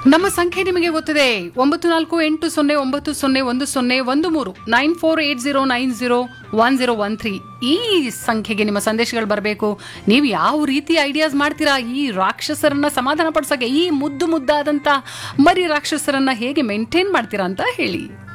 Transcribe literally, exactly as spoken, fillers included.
ನಮ್ಮ ಸಂಖ್ಯೆ ನಿಮಗೆ ಗೊತ್ತಿದೆ, ಒಂಬತ್ತು ನಾಲ್ಕು ಎಂಟು ಸೊನ್ನೆ ಒಂಬತ್ತು ಸೊನ್ನೆ ಒಂದು ಸೊನ್ನೆ ಒಂದು ಮೂರು nine four eight zero nine zero one zero one three ಈ ಸಂಖ್ಯೆಗೆ ನಿಮ್ಮ ಸಂದೇಶಗಳು ಬರಬೇಕು. ನೀವು ಯಾವ ರೀತಿ ಐಡಿಯಾಸ್ ಮಾಡ್ತೀರಾ ಈ ರಾಕ್ಷಸರನ್ನ ಸಮಾಧಾನ ಪಡಿಸೋಕೆ, ಈ ಮುದ್ದು ಮುದ್ದಾದಂತ ಮರಿ ರಾಕ್ಷಸರನ್ನ ಹೇಗೆ ಮೇಂಟೈನ್ ಮಾಡ್ತೀರಾ ಅಂತ ಹೇಳಿ.